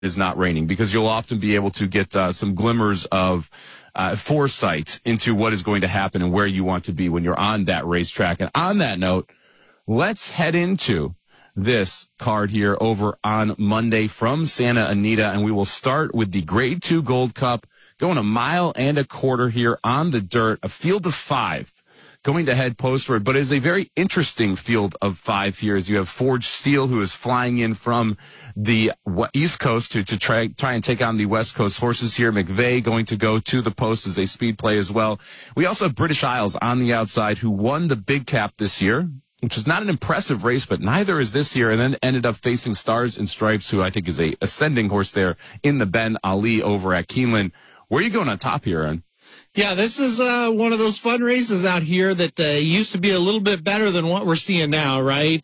is not raining, because you'll often be able to get some glimmers of foresight into what is going to happen and where you want to be when you're on that racetrack. And on that note, let's head into this card here over on Monday from Santa Anita, and we will start with the Grade 2 Gold Cup, going 1.25 miles here on the dirt, a field of 5 going to head postward, but it is a very interesting field of 5 here, as you have Forged Steel, who is flying in from the East Coast to try and take on the West Coast horses here. McVeigh going to go to the post as a speed play as well. We also have British Isles on the outside, who won the Big Cap this year, which is not an impressive race, but neither is this year, and then ended up facing Stars and Stripes, who I think is a ascending horse there in the Ben Ali over at Keeneland. Where are you going on top here, Aaron? Yeah, this is one of those fun races out here that used to be a little bit better than what we're seeing now, right?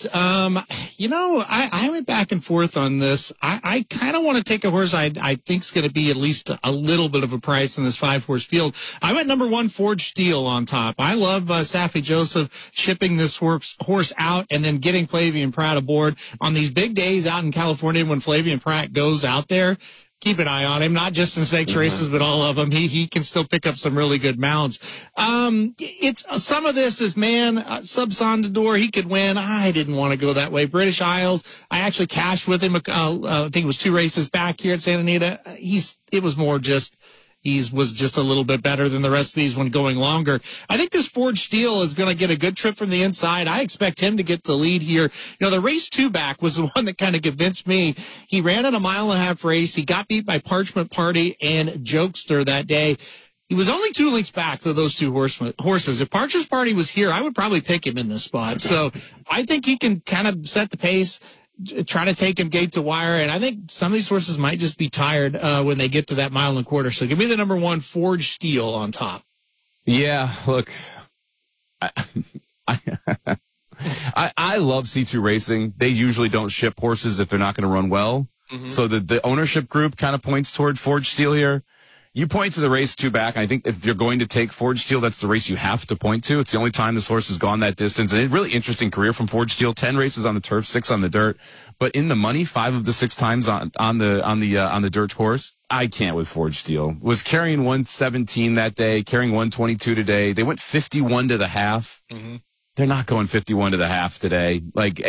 I went back and forth on this. I kind of want to take a horse I think's going to be at least a little bit of a price in this 5-horse field. I went number 1, Forged Steel on top. I love Saffie Joseph shipping this horse out and then getting Flavien Prat aboard on these big days out in California when Flavien Prat goes out there. Keep an eye on him, not just in stakes races, but all of them. He can still pick up some really good mounts. It's some of this is, Subsandador, he could win. I didn't want to go that way. British Isles, I actually cashed with him. I think it was 2 races back here at Santa Anita. It was more just, he was just a little bit better than the rest of these when going longer. I think this Forged Steel is going to get a good trip from the inside. I expect him to get the lead here. The race 2 back was the one that kind of convinced me. He ran in a 1.5 mile race. He got beat by Parchment Party and Jokester that day. He was only 2 lengths back to those 2 horses. If Parchment Party was here, I would probably pick him in this spot. So I think he can kind of set the pace, try to take him gate to wire, and I think some of these horses might just be tired when they get to that 1.25 miles. So give me the number 1, Forged Steel on top. Yeah, look, I love C2 Racing. They usually don't ship horses if they're not going to run well. Mm-hmm. So the ownership group kind of points toward Forged Steel here. You point to the race 2 back. I think if you're going to take Forged Steel, that's the race you have to point to. It's the only time this horse has gone that distance. And a really interesting career from Forged Steel. 10 races on the turf, 6 on the dirt. But in the money, 5 of the 6 times on the dirt course. I can't with Forged Steel. Was carrying 117 that day, carrying 122 today. They went 51 to the half. Mm-hmm. They're not going 51 to the half today. Like,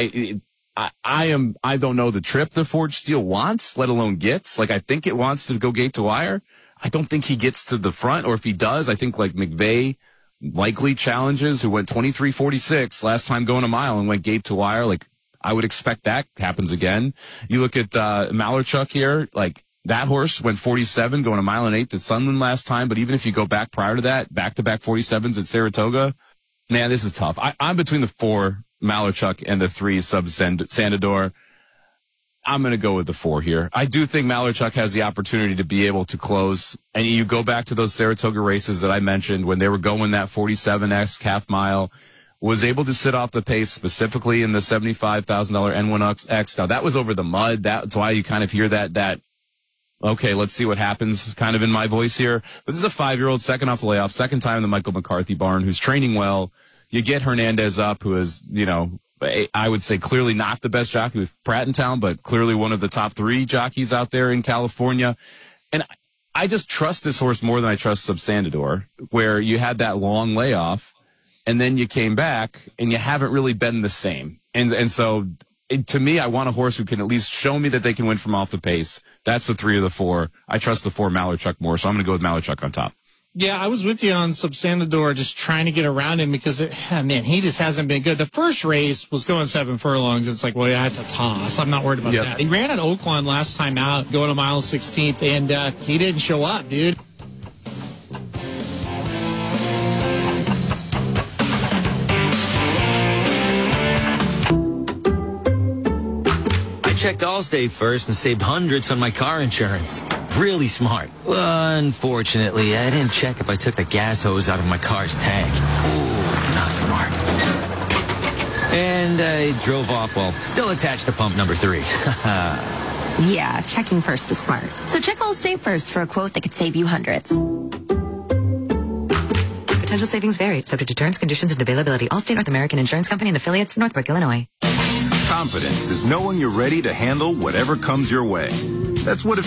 I don't know the trip that Forged Steel wants, let alone gets. Like, I think it wants to go gate to wire. I don't think he gets to the front, or if he does, I think like McVeigh likely challenges, who went 23.46 last time going 1 mile and went gate to wire. Like, I would expect that happens again. You look at Malarchuk here, like that horse went 47 going 1.8 miles at Sunland last time. But even if you go back prior to that, back-to-back 47s at Saratoga, man, this is tough. I'm between the 4 Malarchuk and the 3 Subsandador. I'm going to go with the 4 here. I do think Malarchuk has the opportunity to be able to close. And you go back to those Saratoga races that I mentioned when they were going that 47X half mile, was able to sit off the pace, specifically in the $75,000 N1X. Now, that was over the mud. That's why you kind of hear that, okay, let's see what happens kind of in my voice here. But this is a 5-year-old, second off the layoff, second time in the Michael McCarthy barn, who's training well. You get Hernandez up, who is, I would say clearly not the best jockey with Pratt in town, but clearly one of the top 3 jockeys out there in California. And I just trust this horse more than I trust Subsandador, where you had that long layoff and then you came back and you haven't really been the same. And so to me, I want a horse who can at least show me that they can win from off the pace. That's the 3 of the 4. I trust the 4 Malarchuk more, so I'm going to go with Malarchuk on top. Yeah, I was with you on Subsandador, just trying to get around him because, he just hasn't been good. The first race was going 7 furlongs. It's like, well, yeah, it's a toss. I'm not worried about that. He ran at Oaklawn last time out, going 1 mile 16th, and he didn't show up, dude. I checked Allstate first and saved hundreds on my car insurance. Really smart. Unfortunately, I didn't check if I took the gas hose out of my car's tank. Ooh, not smart. And I drove off while still attached to pump number 3. Yeah, checking first is smart. So check Allstate first for a quote that could save you hundreds. Potential savings vary, subject to terms, conditions, and availability. Allstate North American Insurance Company and affiliates, Northbrook, Illinois. Confidence is knowing you're ready to handle whatever comes your way. That's what